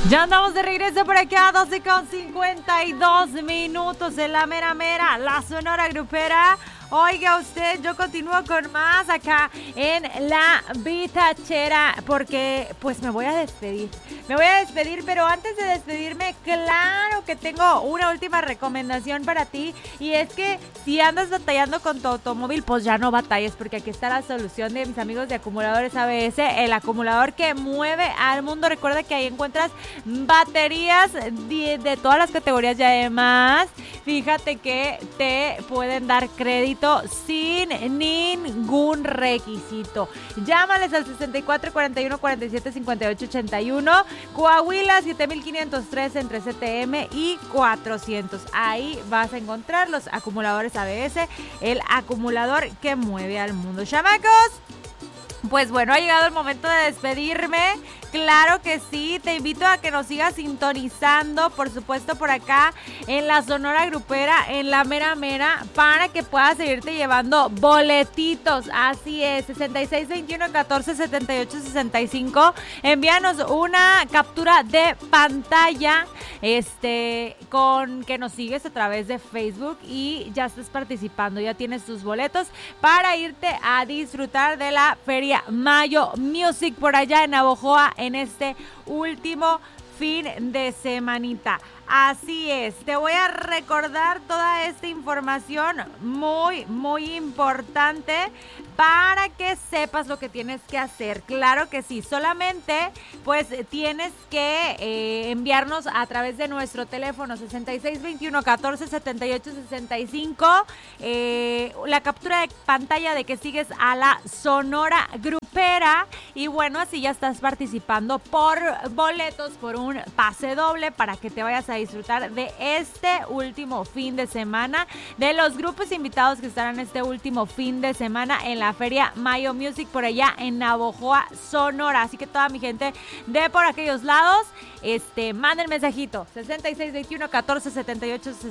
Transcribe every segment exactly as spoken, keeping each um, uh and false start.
Ya andamos de regreso por acá, doce con cincuenta y dos minutos en la mera mera, la Sonora Grupera. Oiga usted, yo continúo con más acá en la Vitachera porque pues me voy a despedir. Me voy a despedir, pero antes de despedirme, claro que tengo una última recomendación para ti. Y es que si andas batallando con tu automóvil, pues ya no batalles, porque aquí está la solución de mis amigos de Acumuladores A B S, el acumulador que mueve al mundo. Recuerda que ahí encuentras baterías de, de todas las categorías y además, fíjate que te pueden dar crédito sin ningún requisito. Llámales al sesenta y cuatro, cuarenta y uno, cuarenta y siete, cincuenta y ocho, ochenta y uno. Coahuila siete mil quinientos tres entre C T M y cuatrocientos. Ahí vas a encontrar los acumuladores A B S, el acumulador que mueve al mundo. ¡Chamacos! Pues bueno, ha llegado el momento de despedirme. Claro que sí, te invito a que nos sigas sintonizando, por supuesto, por acá en la Sonora Grupera, en la mera mera, para que puedas seguirte llevando boletitos. Así es, sesenta y seis, veintiuno, catorce, setenta y ocho, sesenta y cinco. Envíanos una captura de pantalla, este, con que nos sigues a través de Facebook y ya estás participando, ya tienes tus boletos para irte a disfrutar de la Feria Mayo Music por allá en Navojoa en este último fin de semanita. Así es, te voy a recordar toda esta información muy, muy importante para que sepas lo que tienes que hacer. Claro que sí, solamente pues tienes que eh, enviarnos a través de nuestro teléfono sesenta y seis, veintiuno, catorce, setenta y ocho, sesenta y cinco eh, la captura de pantalla de que sigues a la Sonora Grupera y bueno, así ya estás participando por boletos, por un pase doble para que te vayas a disfrutar de este último fin de semana, de los grupos invitados que estarán este último fin de semana en la Feria Mayo Music por allá en Navojoa, Sonora. Así que toda mi gente de por aquellos lados, este, manden mensajito sesenta y seis, veintiuno, catorce, setenta y ocho,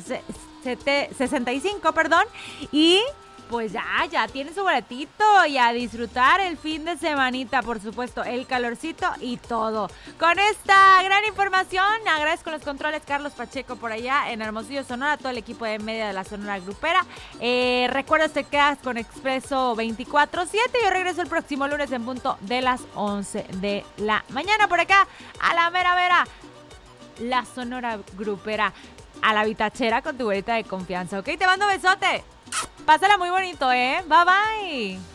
sesenta y cinco, perdón, y pues ya, ya tiene su boletito y a disfrutar el fin de semanita, por supuesto, el calorcito y todo. Con esta gran información, agradezco los controles Carlos Pacheco por allá en Hermosillo, Sonora, todo el equipo de media de la Sonora Grupera. Eh, recuerda, te quedas con Expreso veinticuatro siete. Yo regreso el próximo lunes en punto de las once de la mañana por acá, a la mera vera, la Sonora Grupera, a la Vitachera con tu güerita de confianza, ¿ok? Te mando besote. Pásala muy bonito, ¿eh? Bye, bye.